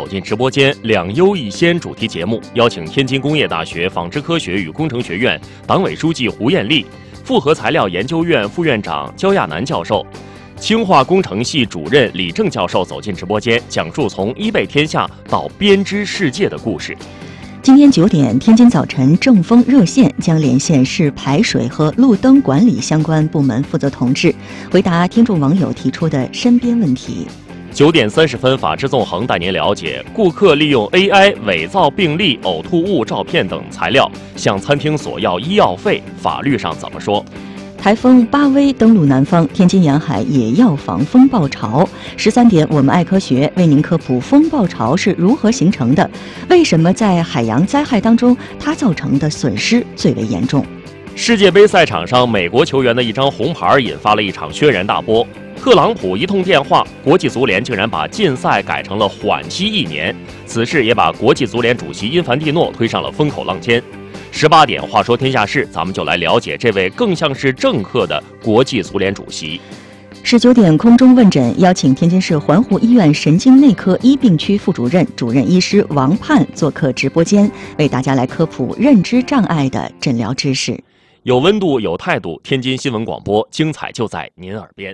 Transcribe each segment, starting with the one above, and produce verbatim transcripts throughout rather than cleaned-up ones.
进直播间两优一先主题节目，邀请天津工业大学纺织科学与工程学院党委书记胡艳丽、复合材料研究院副院长焦亚楠教授、清华工程系主任李正教授走进直播间，讲述从伊贝天下到编织世界的故事。 今天九点，天津早晨正风热线将连线市排水和路灯管理相关部门负责同志，回答听众网友提出的身边问题。 九点三十分，法治纵横带您了解：顾客利用 A I 伪造病历、呕吐物照片等材料向餐厅索要医药费，法律上怎么说？ 台风巴威登陆南方，天津沿海也要防风暴潮。十三点，我们爱科学为您科普风暴潮是如何形成的，为什么在海洋灾害当中它造成的损失最为严重。 世界杯赛场上，美国球员的一张红牌引发了一场轩然大波。特朗普一通电话，国际足联竟然把禁赛改成了缓期一年，此事也把国际足联主席因凡蒂诺推上了风口浪尖。十八点，话说天下事，咱们就来了解这位更像是政客的国际足联主席。 十九点，空中问诊，邀请天津市环湖医院神经内科一病区副主任、主任医师王盼做客直播间，为大家来科普认知障碍的诊疗知识。 有温度，有态度，天津新闻广播，精彩就在您耳边。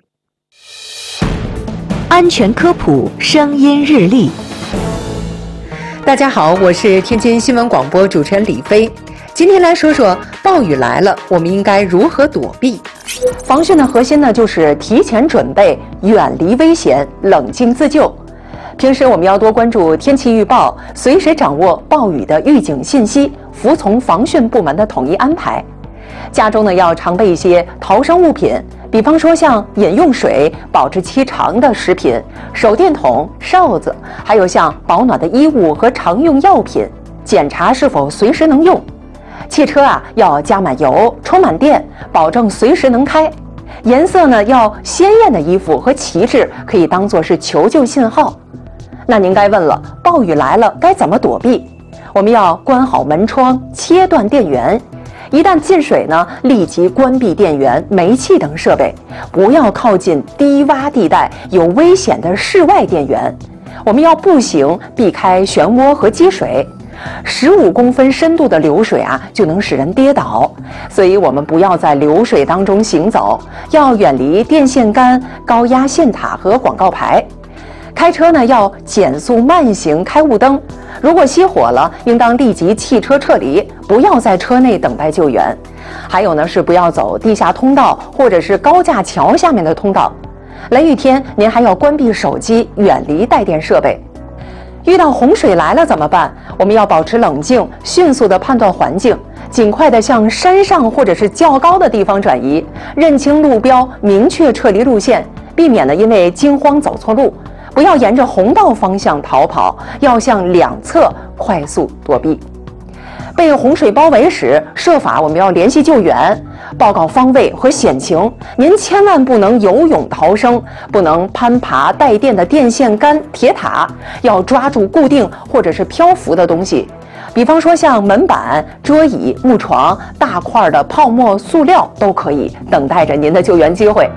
安全科普声音日历。大家好，我是天津新闻广播主持人李飞。今天来说说暴雨来了，我们应该如何躲避？防汛的核心呢，就是提前准备，远离危险，冷静自救。平时我们要多关注天气预报，随时掌握暴雨的预警信息，服从防汛部门的统一安排。家中呢要常备一些逃生物品，比方说像饮用水、保质期长的食品、手电筒、哨子，还有像保暖的衣物和常用药品，检查是否随时能用。汽车啊要加满油，充满电，保证随时能开。颜色呢要鲜艳的衣服和旗帜可以当作是求救信号。那您该问了，暴雨来了该怎么躲避？我们要关好门窗，切断电源。一旦进水呢，立即关闭电源、煤气等设备，不要靠近低洼地带、有危险的室外电源。我们要步行，避开漩涡和积水。十五公分深度的流水啊，就能使人跌倒，所以我们不要在流水当中行走，要远离电线杆、高压线塔和广告牌。开车呢，要减速慢行，开雾灯。如果熄火了，应当立即弃车撤离，不要在车内等待救援。还有呢，是不要走地下通道或者是高架桥下面的通道。雷雨天，您还要关闭手机，远离带电设备。遇到洪水来了怎么办？我们要保持冷静，迅速地判断环境，尽快地向山上或者是较高的地方转移，认清路标，明确撤离路线，避免呢因为惊慌走错路。不要沿着洪道方向逃跑，要向两侧快速躲避。被洪水包围时，设法我们要联系救援，报告方位和险情。您千万不能游泳逃生，不能攀爬带电的电线杆、铁塔，要抓住固定或者是漂浮的东西，比方说像门板、桌椅、木床、大块的泡沫塑料都可以，等待着您的救援机会。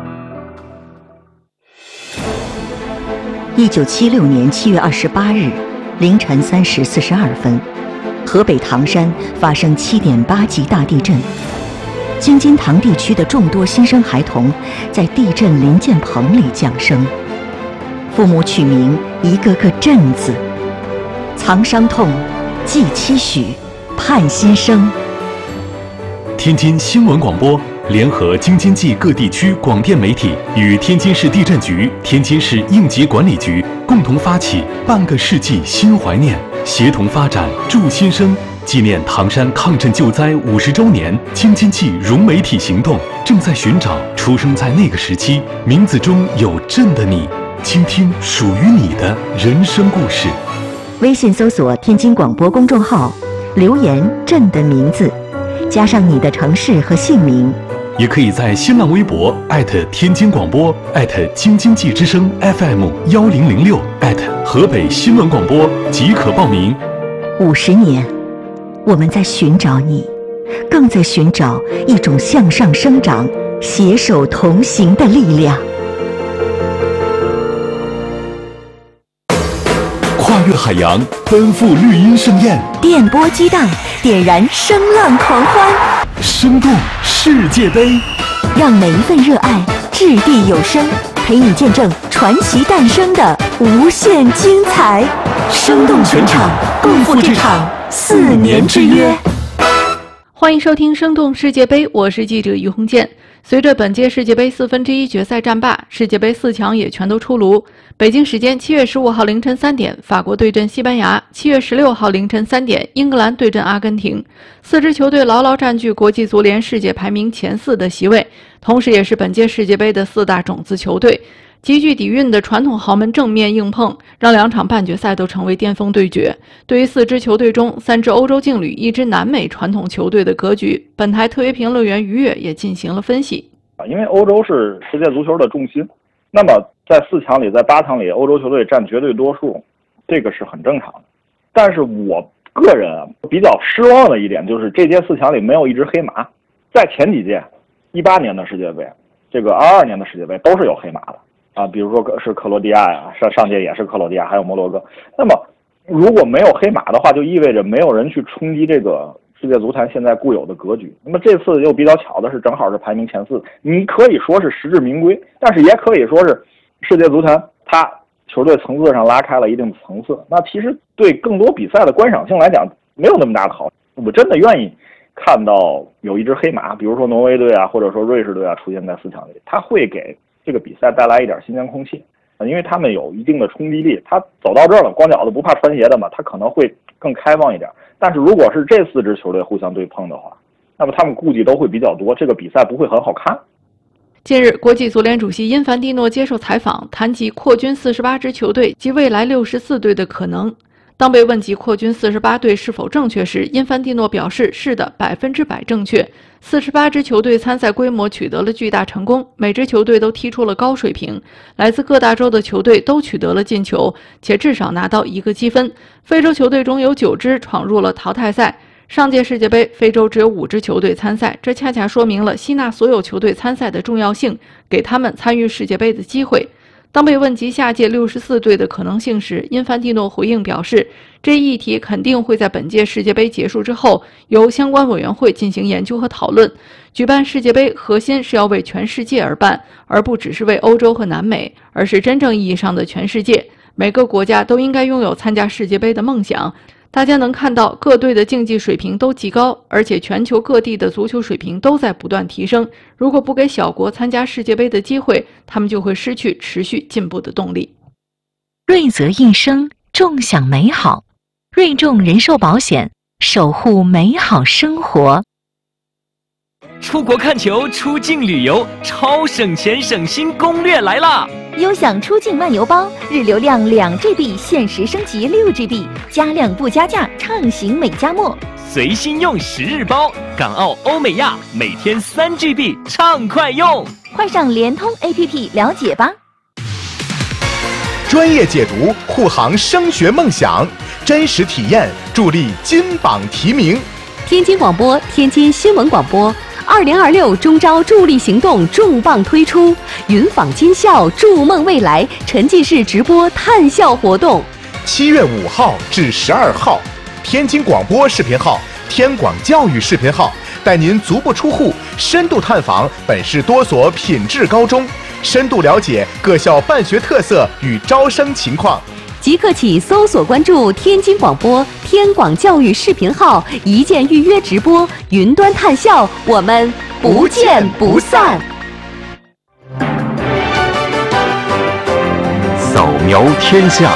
一九七六年七月二十八日凌晨三时四十二分，河北唐山发生七点八级大地震。京津唐地区的众多新生孩童在地震临建棚里降生，父母取名一个个震字，藏伤痛，寄期许，盼新生。 天津新闻广播联合京津冀各地区广电媒体与天津市地震局、天津市应急管理局共同发起半个世纪心怀念，协同发展助新生，纪念唐山抗震救灾五十周年。京津冀融媒体行动正在寻找出生在那个时期，名字中有震的你，倾听属于你的人生故事。 微信搜索天津广播公众号，留言震的名字，加上你的城市和姓名。 也可以在新浪微博艾特天津广播，艾特京津冀之声 F M 幺零零六，艾特河北新闻广播即可报名。 五十年，我们在寻找你，更在寻找一种向上生长、携手同行的力量。 快越海洋，奔赴绿茵盛宴， 电波激荡，点燃声浪狂欢。 生动世界杯， 让每一份热爱掷地有声，陪你见证传奇诞生的无限精彩。生动全场，共赴这场四年之约。 欢迎收听《生动世界杯》，我是记者于红建。随着本届世界杯四分之一决赛战罢，世界杯四强也全都出炉。北京时间七月十五号凌晨三点，法国对阵西班牙；七月十六号凌晨三点，英格兰对阵阿根廷。四支球队牢牢占据国际足联世界排名前四的席位，同时也是本届世界杯的四大种子球队。极具底蕴的传统豪门正面硬碰，让两场半决赛都成为巅峰对决。对于四支球队中三支欧洲劲旅、一支南美传统球队的格局，本台特约评论员于越也进行了分析。 因为欧洲是世界足球的重心，那么在四强里、在八强里，欧洲球队占绝对多数，这个是很正常的。但是我个人啊比较失望的一点就是，这届四强里没有一支黑马。在前几届，一八年的世界杯，这个二二年的世界杯都是有黑马的。啊，比如说是克罗地亚呀，上上届也是克罗地亚，还有摩洛哥。那么如果没有黑马的话，就意味着没有人去冲击这个世界足坛现在固有的格局。那么这次又比较巧的是，正好是排名前四，你可以说是实至名归，但是也可以说是世界足坛它球队层次上拉开了一定的层次。那其实对更多比赛的观赏性来讲，没有那么大的好处。我真的愿意看到有一支黑马，比如说挪威队啊，或者说瑞士队啊，出现在四强里，它会给这个比赛带来一点新鲜空气，因为他们有一定的冲击力。他走到这儿了，光脚的不怕穿鞋的嘛，他可能会更开放一点。但是如果是这四支球队互相对碰的话，那么他们顾忌都会比较多，这个比赛不会很好看。 近日，国际足联主席因凡蒂诺接受采访，谈及扩军四十八支球队及未来六十四队的可能。当被问及扩军四十八队是否正确时，因凡蒂诺表示是的，百分之百正确。四十八支球队参赛规模取得了巨大成功，每支球队都踢出了高水平，来自各大洲的球队都取得了进球，且至少拿到一个积分。非洲球队中有九支闯入了淘汰赛。上届世界杯，非洲只有五支球队参赛，这恰恰说明了吸纳所有球队参赛的重要性，给他们参与世界杯的机会。当被问及下届六十四队的可能性时，因凡蒂诺回应表示，这一议题肯定会在本届世界杯结束之后由相关委员会进行研究和讨论。举办世界杯核心是要为全世界而办，而不只是为欧洲和南美，而是真正意义上的全世界。每个国家都应该拥有参加世界杯的梦想。大家能看到各队的竞技水平都极高，而且全球各地的足球水平都在不断提升。如果不给小国参加世界杯的机会，他们就会失去持续进步的动力。 瑞泽应声，众享美好。瑞众人寿保险，守护美好生活。 出国看球、出境旅游，超省钱省心攻略来啦！ 优享出境漫游包，日流量两 G B， 限时升级六 G B， 加量不加价，畅行美加墨。 随心用十日包，港澳欧美亚每天三 G B， 畅快用。 快上联通 A P P 了解吧。 专业解读，护航升学梦想，真实体验，助力金榜题名。 天津广播，天津新闻广播。二零二六中招助力行动重磅推出，云访金校，筑梦未来沉浸式直播探校活动。 七月五号至十二号，天津广播视频号、天广教育视频号带您足不出户，深度探访本市多所品质高中，深度了解各校办学特色与招生情况。 即刻起搜索关注天津广播、天广教育视频号，一键预约直播，云端探校，我们不见不散。 扫描天下。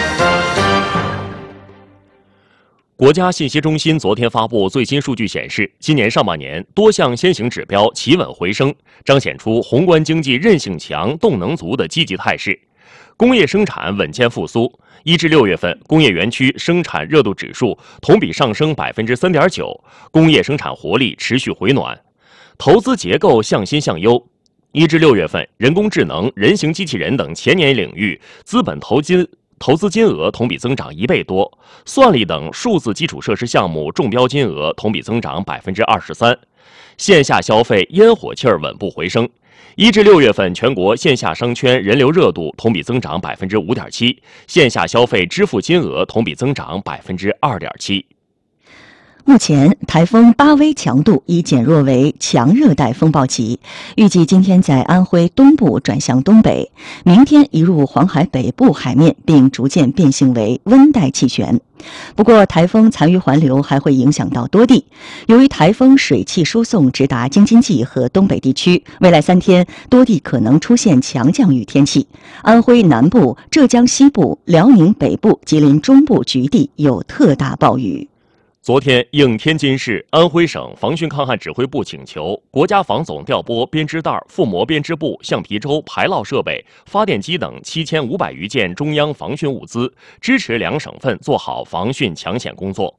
国家信息中心昨天发布最新数据显示，今年上半年多项先行指标企稳回升，彰显出宏观经济韧性强、动能足的积极态势。工业生产稳健复苏，一至六月份，工业园区生产热度指数同比上升百分之三点九，工业生产活力持续回暖，投资结构向新向优。一至六月份，人工智能、人形机器人等前沿领域资本投金投资金额同比增长一倍多，算力等数字基础设施项目中标金额同比增长百分之二十三。线下消费烟火气儿稳步回升， 一至六月份，全国线下商圈人流热度同比增长百分之五点七，线下消费支付金额同比增长百分之二点七。 目前，台风巴威强度已减弱为强热带风暴级，预计今天在安徽东部转向东北，明天移入黄海北部海面，并逐渐变性为温带气旋。不过，台风残余环流还会影响到多地。由于台风水汽输送直达京津冀和东北地区，未来三天多地可能出现强降雨天气。安徽南部、浙江西部、辽宁北部、吉林中部局地有特大暴雨。 昨天，应天津市、安徽省防汛抗旱指挥部请求，国家防总调拨编织袋、覆膜编织布、橡皮舟、排涝设备、发电机等七千五百余件中央防汛物资，支持两省份做好防汛抢险工作。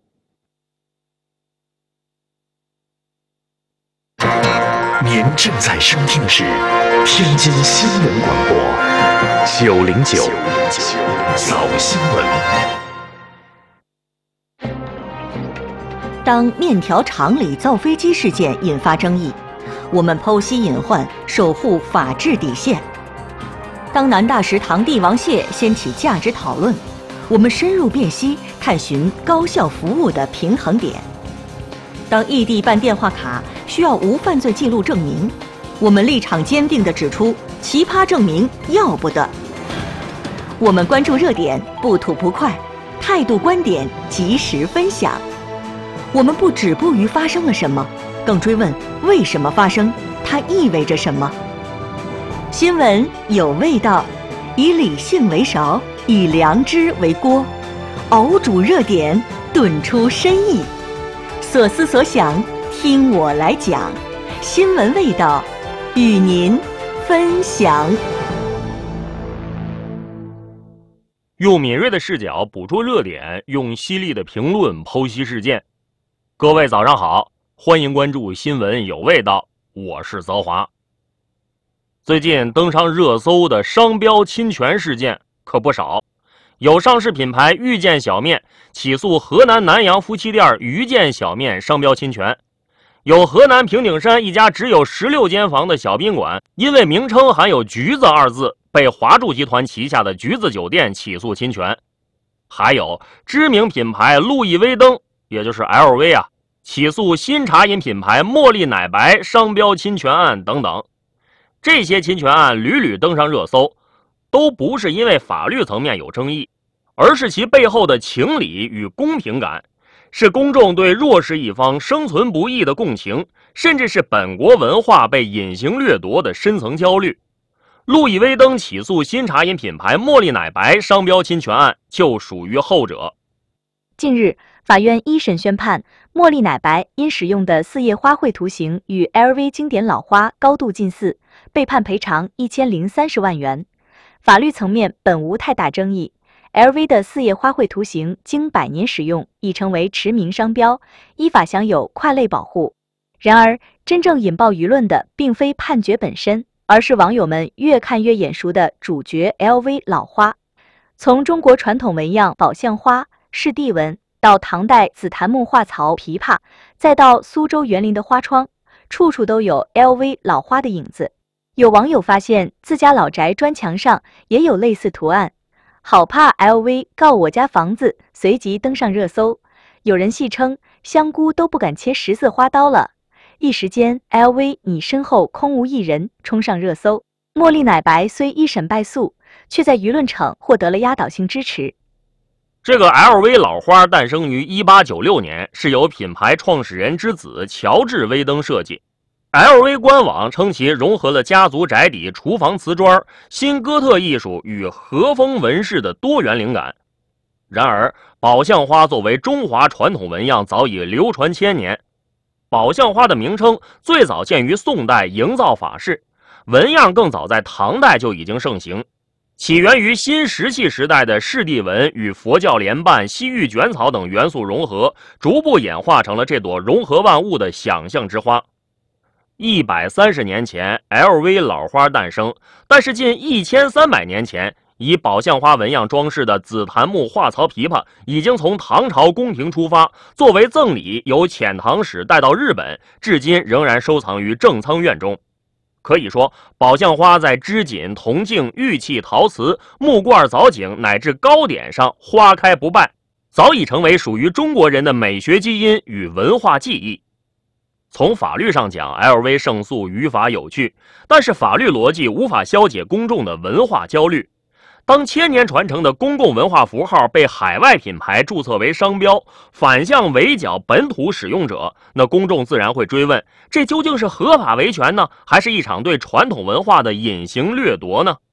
您正在收听的是天津新闻广播九零九早新闻。 当面条厂里造飞机事件引发争议，我们剖析隐患，守护法治底线；当南大食堂帝王蟹掀起价值讨论，我们深入辨析，探寻高效服务的平衡点；当异地办电话卡需要无犯罪记录证明，我们立场坚定地指出奇葩证明要不得。我们关注热点，不吐不快，态度观点及时分享。我们不止步于发生了什么，更追问为什么发生，它意味着什么。新闻有味道，以理性为勺，以良知为锅，熬煮热点，炖出深意。所思所想，听我来讲。新闻味道，与您分享。 用敏锐的视角捕捉热点，用犀利的评论剖析事件。各位早上好，欢迎关注新闻有味道，我是泽华。最近登上热搜的商标侵权事件可不少，有上市品牌遇见小面起诉河南南阳夫妻店遇见小面商标侵权，有河南平顶山一家只有十六间房的小宾馆，因为名称含有橘子二字，被华住集团旗下的橘子酒店起诉侵权。还有知名品牌路易威登，也就是 L V 啊，起诉新茶饮品牌茉莉奶白商标侵权案等等。这些侵权案屡屡登上热搜，都不是因为法律层面有争议，而是其背后的情理与公平感，是公众对弱势一方生存不易的共情，甚至是本国文化被隐形掠夺的深层焦虑。路易威登起诉新茶饮品牌茉莉奶白商标侵权案就属于后者。 近日，法院一审宣判，茉莉奶白因使用的四叶花卉图形与 L V 经典老花高度近似，被判赔偿一千零三十万元。法律层面本无太大争议 ，L V 的四叶花卉图形经百年使用，已成为驰名商标，依法享有跨类保护。然而，真正引爆舆论的并非判决本身，而是网友们越看越眼熟的主角 L V 老花。从中国传统纹样宝相花、赤地纹，到唐代紫檀木画槽琵琶，再到苏州园林的花窗，处处都有 L V 老花的影子。有网友发现自家老宅砖墙上也有类似图案，好怕 L V 告我家房子，随即登上热搜。有人戏称香菇都不敢切十字花刀了。一时间 L V 你身后空无一人，冲上热搜。茉莉奶白虽一审败诉，却在舆论场获得了压倒性支持。 这个 L V 老花诞生于一八九六年，是由品牌创始人之子乔治·威登设计。L V 官网称其融合了家族宅邸厨房瓷砖、新哥特艺术与和风纹饰的多元灵感。然而，宝相花作为中华传统纹样，早已流传千年。宝相花的名称最早见于宋代营造法式，纹样更早在唐代就已经盛行。起源于新石器时代的赤地纹与佛教莲瓣、西域卷草等元素融合，逐步演化成了这朵融合万物的想象之花。一百三十年前 ，L V 老花诞生，但是近一千三百年前，以宝相花纹样装饰的紫檀木画槽琵琶已经从唐朝宫廷出发，作为赠礼由遣唐使带到日本，至今仍然收藏于正仓院中。 可以说，宝相花在织锦、铜镜、玉器、陶瓷、木罐、藻井乃至糕点上花开不败，早已成为属于中国人的美学基因与文化记忆。从法律上讲 ，L V 胜诉语法有趣，但是法律逻辑无法消解公众的文化焦虑。当千年传承的公共文化符号被海外品牌注册为商标，反向围剿本土使用者，那公众自然会追问：这究竟是合法维权呢，还是一场对传统文化的隐形掠夺呢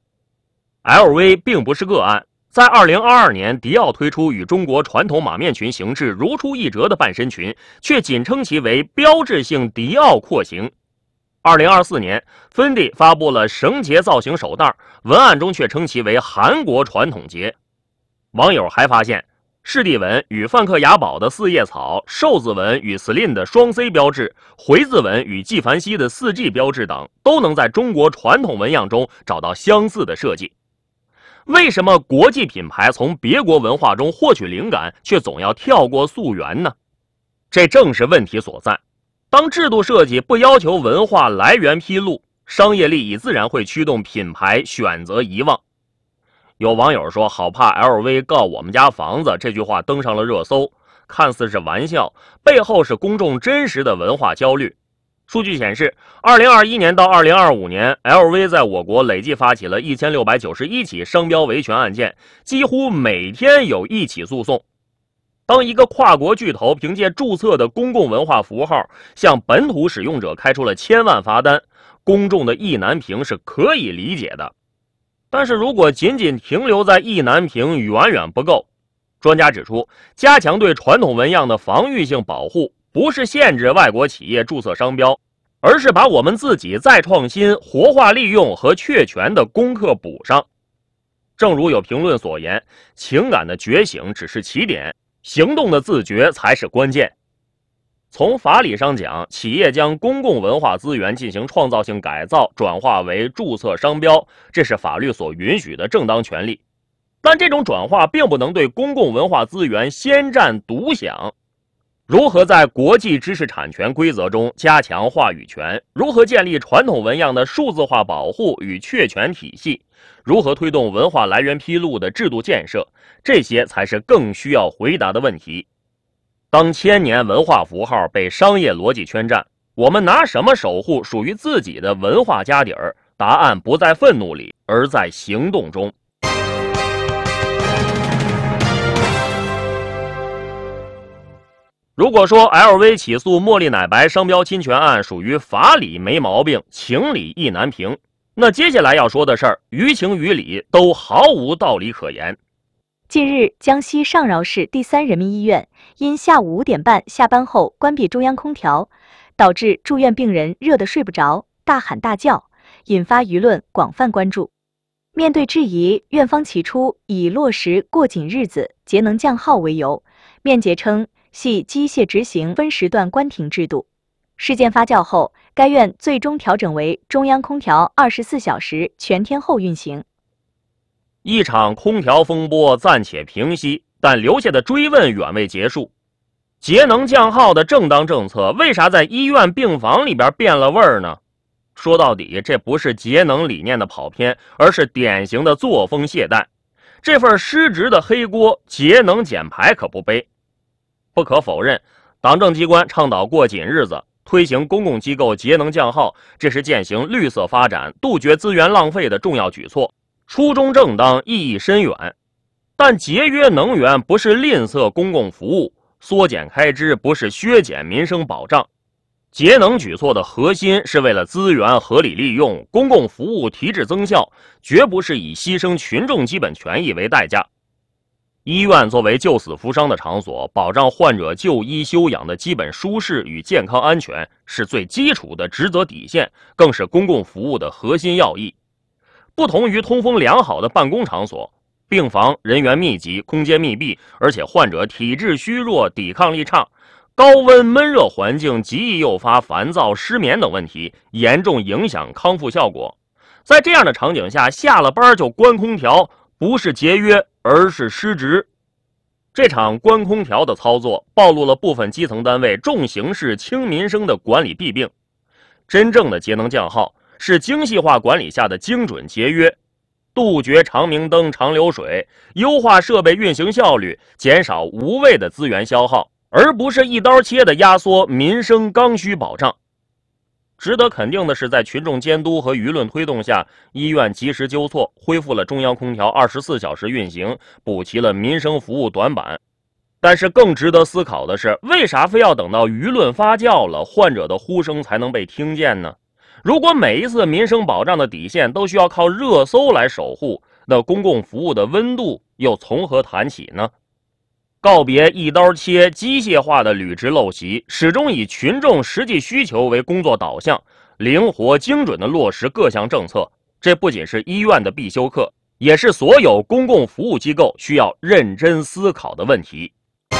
？L V 并不是个案。在二零二二年，迪奥推出与中国传统马面裙形制如出一辙的半身裙，却仅称其为标志性迪奥廓形。二零二四年，芬迪发布了绳结造型手袋，文案中却称其为韩国传统结。网友还发现，士地纹与梵克雅宝的四叶草、寿字纹与 Celine 的双 C 标志、回字纹与纪梵希的四 G 标志等，都能在中国传统纹样中找到相似的设计。为什么国际品牌从别国文化中获取灵感，却总要跳过溯源呢？这正是问题所在。当制度设计不要求文化来源披露，商业利益自然会驱动品牌选择遗忘。有网友说，好怕 L V 告我们家房子，这句话登上了热搜，看似是玩笑，背后是公众真实的文化焦虑。数据显示，二零二一年到二零二五年 ，L V 在我国累计发起了一千六百九十一起商标维权案件，几乎每天有一起诉讼。当一个跨国巨头凭借注册的公共文化符号向本土使用者开出了千万罚单，公众的意难平是可以理解的。但是如果仅仅停留在意难平，远远不够。专家指出，加强对传统纹样的防御性保护，不是限制外国企业注册商标，而是把我们自己再创新、活化利用和确权的功课补上。正如有评论所言，情感的觉醒只是起点，行动的自觉才是关键。从法理上讲，企业将公共文化资源进行创造性改造，转化为注册商标，这是法律所允许的正当权利。但这种转化并不能对公共文化资源先占独享。如何在国际知识产权规则中加强话语权？如何建立传统纹样的数字化保护与确权体系？如何推动文化来源披露的制度建设？这些才是更需要回答的问题。当千年文化符号被商业逻辑圈占，我们拿什么守护属于自己的文化家底儿？答案不在愤怒里，而在行动中。如果说 L V 起诉茉莉奶白商标侵权案属于法理没毛病，情理意难平，那接下来要说的事儿，于情于理都毫无道理可言。 近日，江西上饶市第三人民医院因下午五点半下班后关闭中央空调，导致住院病人热得睡不着，大喊大叫，引发舆论广泛关注。面对质疑，院方起初以落实过紧日子节能降耗为由，面结称系机械执行分时段关停制度。事件发酵后，该院最终调整为中央空调二十四小时全天候运行。 一场空调风波暂且平息，但留下的追问远未结束。节能降耗的正当政策，为啥在医院病房里边变了味儿呢？说到底，这不是节能理念的跑偏，而是典型的作风懈怠。这份失职的黑锅，节能减排可不背。不可否认，党政机关倡导过紧日子，推行公共机构节能降耗，这是践行绿色发展、杜绝资源浪费的重要举措，初衷正当，意义深远。但节约能源不是吝啬公共服务，缩减开支不是削减民生保障。节能举措的核心是为了资源合理利用、公共服务提质增效，绝不是以牺牲群众基本权益为代价。医院作为救死扶伤的场所，保障患者就医休养的基本舒适与健康安全，是最基础的职责底线，更是公共服务的核心要义。不同于通风良好的办公场所，病房人员密集，空间密闭，而且患者体质虚弱，抵抗力差，高温闷热环境极易诱发烦躁、失眠等问题，严重影响康复效果。在这样的场景下，下了班就关空调，不是节约，而是失职。这场关空调的操作暴露了部分基层单位重形式轻民生的管理弊病。真正的节能降耗是精细化管理下的精准节约，杜绝长明灯长流水，优化设备运行效率，减少无谓的资源消耗，而不是一刀切的压缩民生刚需保障。值得肯定的是，在群众监督和舆论推动下，医院及时纠错，恢复了中央空调二十四小时运行，补齐了民生服务短板。但是更值得思考的是，为啥非要等到舆论发酵了，患者的呼声才能被听见呢？如果每一次民生保障的底线都需要靠热搜来守护，那公共服务的温度又从何谈起呢？告别一刀切、机械化的履职陋习，始终以群众实际需求为工作导向，灵活精准地落实各项政策。这不仅是医院的必修课，也是所有公共服务机构需要认真思考的问题。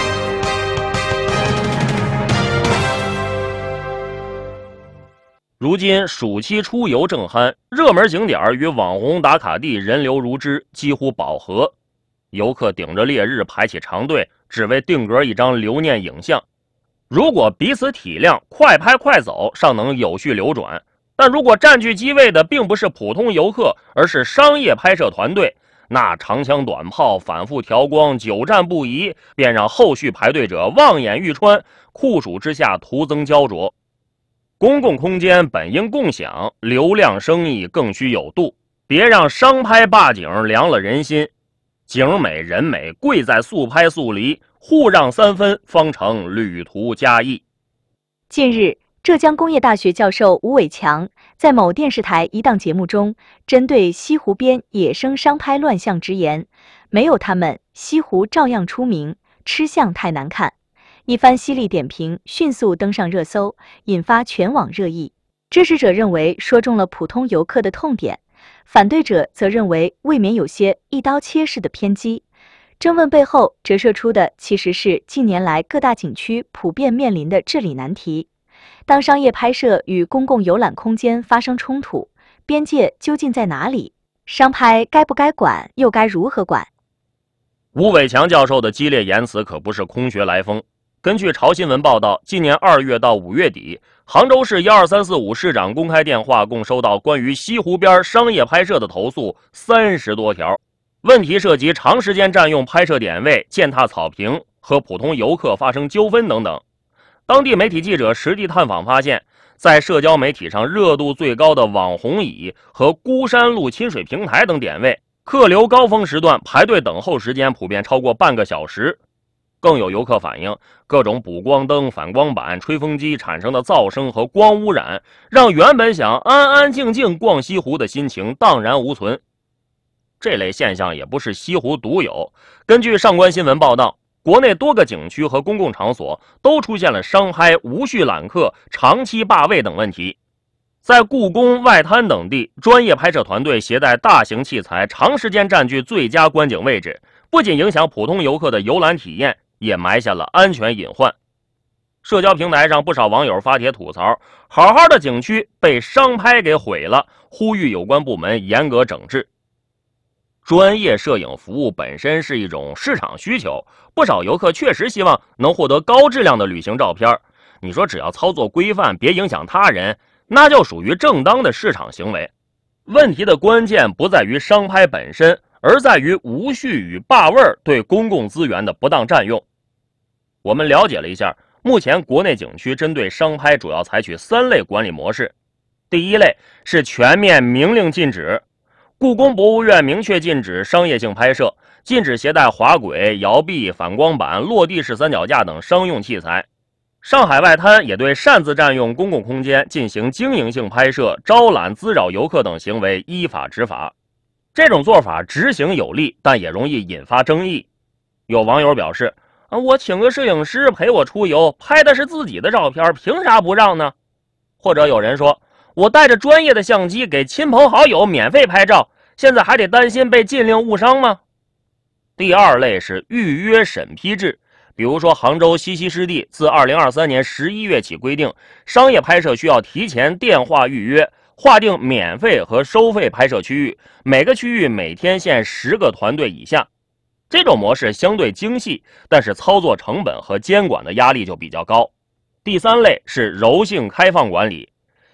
如今暑期出游正酣，热门景点与网红打卡地人流如织，几乎饱和。游客顶着烈日排起长队，只为定格一张留念影像。如果彼此体谅，快拍快走尚能有序流转，但如果占据机位的并不是普通游客，而是商业拍摄团队，那长枪短炮、反复调光、久站不移，便让后续排队者望眼欲穿，酷暑之下徒增焦灼。公共空间本应共享，流量生意更需有度，别让商拍霸景凉了人心。景美人美，贵在速拍速离，互让三分，方成旅途佳意。 近日，浙江工业大学教授吴伟强在某电视台一档节目中，针对西湖边野生商拍乱象直言：“没有他们，西湖照样出名，吃相太难看。”一番犀利点评迅速登上热搜，引发全网热议。支持者认为说中了普通游客的痛点，反对者则认为未免有些一刀切式的偏激。争论背后折射出的其实是近年来各大景区普遍面临的治理难题。当商业拍摄与公共游览空间发生冲突，边界究竟在哪里？商拍该不该管，又该如何管？ 吴伟强教授的激烈言辞可不是空穴来风。根据朝新闻报道，今年二月到五月底，杭州市一二三四五市长公开电话共收到关于西湖边商业拍摄的投诉三十多条，问题涉及长时间占用拍摄点位、践踏草坪和普通游客发生纠纷等等。当地媒体记者实地探访发现，在社交媒体上热度最高的网红椅和孤山路亲水平台等点位，客流高峰时段排队等候时间普遍超过半个小时。更有游客反映，各种补光灯、反光板、吹风机产生的噪声和光污染，让原本想安安静静逛西湖的心情荡然无存。这类现象也不是西湖独有。根据上官新闻报道，国内多个景区和公共场所都出现了商拍、无序揽客、长期霸位等问题。在故宫、外滩等地，专业拍摄团队携带大型器材，长时间占据最佳观景位置，不仅影响普通游客的游览体验，也埋下了安全隐患。社交平台上不少网友发帖吐槽，好好的景区被商拍给毁了，呼吁有关部门严格整治。专业摄影服务本身是一种市场需求，不少游客确实希望能获得高质量的旅行照片。你说只要操作规范，别影响他人，那就属于正当的市场行为。问题的关键不在于商拍本身，而在于无序与霸位对公共资源的不当占用。我们了解了一下，目前国内景区针对商拍主要采取三类管理模式。第一类是全面明令禁止，故宫博物院明确禁止商业性拍摄，禁止携带滑轨、摇臂、反光板、落地式三脚架等商用器材。上海外滩也对擅自占用公共空间进行经营性拍摄、招揽滋扰游客等行为依法执法。这种做法执行有力，但也容易引发争议。有网友表示，啊，我请个摄影师陪我出游，拍的是自己的照片，凭啥不让呢？或者有人说，我带着专业的相机给亲朋好友免费拍照，现在还得担心被禁令误伤吗？第二类是预约审批制，比如说杭州西溪湿地自二零二三年十一月起规定，商业拍摄需要提前电话预约，划定免费和收费拍摄区域，每个区域每天限十个团队以下。这种模式相对精细，但是操作成本和监管的压力就比较高。第三类是柔性开放管理，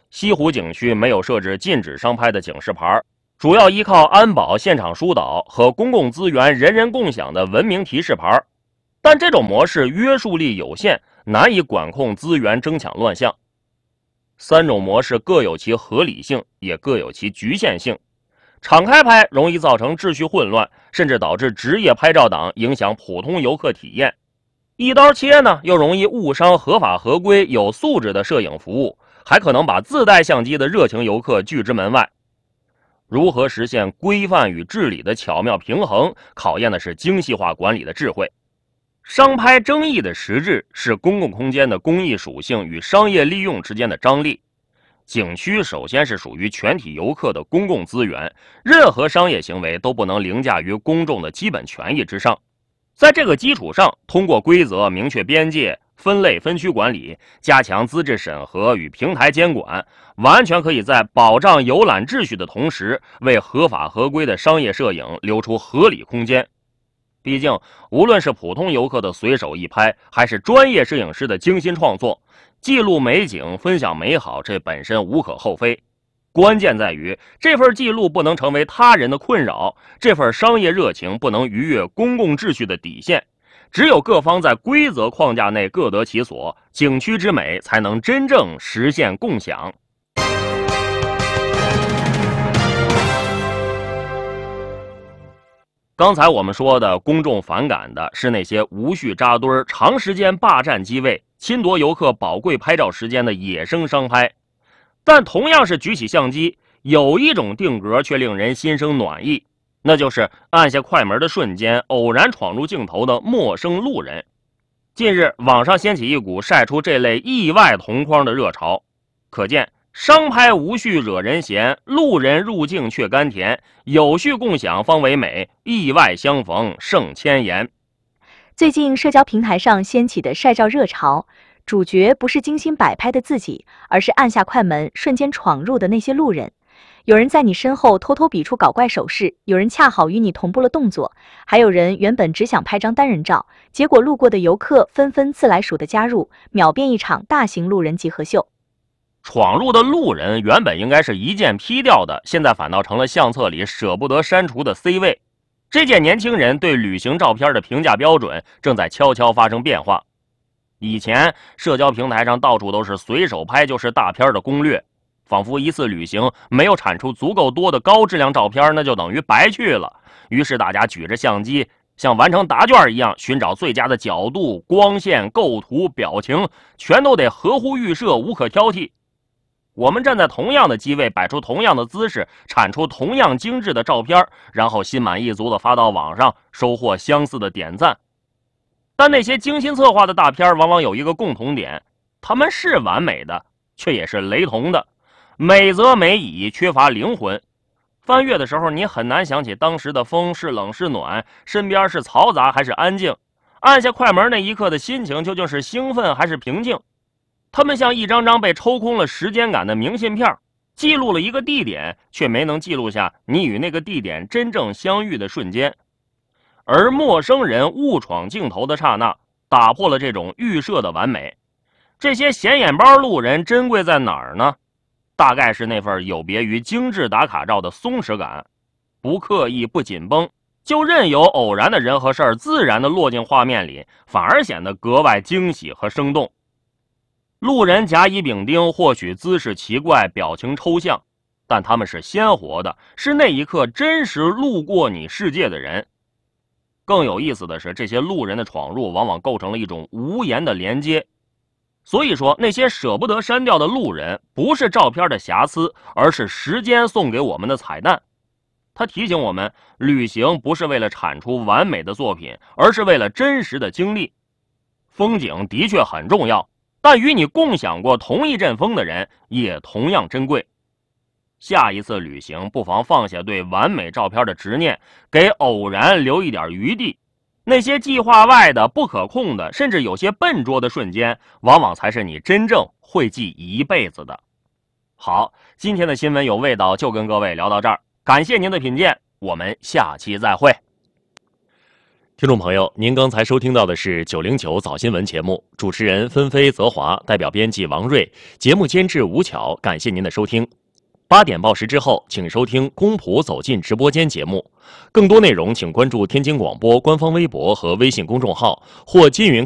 西湖景区没有设置禁止商拍的警示牌，主要依靠安保现场疏导和公共资源人人共享的文明提示牌，但这种模式约束力有限，难以管控资源争抢乱象。三种模式各有其合理性，也各有其局限性。敞开拍容易造成秩序混乱，甚至导致职业拍照党影响普通游客体验。一刀切呢，又容易误伤合法合规有素质的摄影服务，还可能把自带相机的热情游客拒之门外。如何实现规范与治理的巧妙平衡，考验的是精细化管理的智慧。商拍争议的实质是公共空间的公益属性与商业利用之间的张力。景区首先是属于全体游客的公共资源，任何商业行为都不能凌驾于公众的基本权益之上。在这个基础上，通过规则明确边界、分类分区管理，加强资质审核与平台监管，完全可以在保障游览秩序的同时，为合法合规的商业摄影留出合理空间。毕竟，无论是普通游客的随手一拍，还是专业摄影师的精心创作，记录美景、分享美好，这本身无可厚非。关键在于，这份记录不能成为他人的困扰，这份商业热情不能逾越公共秩序的底线。只有各方在规则框架内各得其所，景区之美才能真正实现共享。刚才我们说的公众反感的是那些无序扎堆、长时间霸占机位、侵夺游客宝贵拍照时间的野生商拍。但同样是举起相机，有一种定格却令人心生暖意，那就是按下快门的瞬间偶然闯入镜头的陌生路人。近日网上掀起一股晒出这类意外同框的热潮，可见商拍无序惹人嫌，路人入境却甘甜，有序共享方为美，意外相逢胜千言。 最近社交平台上掀起的晒照热潮，主角不是精心摆拍的自己，而是按下快门瞬间闯入的那些路人。有人在你身后偷偷比出搞怪手势，有人恰好与你同步了动作，还有人原本只想拍张单人照，结果路过的游客纷纷自来熟的加入，秒变一场大型路人集合秀。 闯入的路人原本应该是一键批掉的，现在反倒成了相册里舍不得删除的 C 位。这届年轻人对旅行照片的评价标准正在悄悄发生变化。以前社交平台上到处都是随手拍就是大片的攻略，仿佛一次旅行没有产出足够多的高质量照片，那就等于白去了。于是大家举着相机像完成答卷一样，寻找最佳的角度、光线、构图、表情，全都得合乎预设，无可挑剔。我们站在同样的机位，摆出同样的姿势，产出同样精致的照片，然后心满意足地发到网上，收获相似的点赞。但那些精心策划的大片往往有一个共同点，它们是完美的，却也是雷同的，美则美矣，缺乏灵魂。翻阅的时候，你很难想起当时的风是冷是暖，身边是嘈杂还是安静，按下快门那一刻的心情究竟是兴奋还是平静。他们像一张张被抽空了时间感的明信片，记录了一个地点，却没能记录下你与那个地点真正相遇的瞬间。而陌生人误闯镜头的刹那，打破了这种预设的完美。这些显眼包路人珍贵在哪儿呢？大概是那份有别于精致打卡照的松弛感，不刻意不紧绷，就任由偶然的人和事儿自然地落进画面里，反而显得格外惊喜和生动。路人甲乙丙丁或许姿势奇怪，表情抽象，但他们是鲜活的，是那一刻真实路过你世界的人。更有意思的是，这些路人的闯入往往构成了一种无言的连接。所以说，那些舍不得删掉的路人，不是照片的瑕疵，而是时间送给我们的彩蛋。它提醒我们，旅行不是为了产出完美的作品，而是为了真实的经历。风景的确很重要，但与你共享过同一阵风的人也同样珍贵。下一次旅行，不妨放下对完美照片的执念，给偶然留一点余地。那些计划外的、不可控的，甚至有些笨拙的瞬间，往往才是你真正会记一辈子的。好，今天的新闻有味道就跟各位聊到这儿，感谢您的品鉴，我们下期再会。 听众朋友，您刚才收听到的是九零九早新闻节目，主持人纷飞、泽华，代表编辑王瑞，节目监制吴巧，感谢您的收听。八点报时之后，请收听公仆走进直播间节目。更多内容请关注天津广播官方微博和微信公众号或金云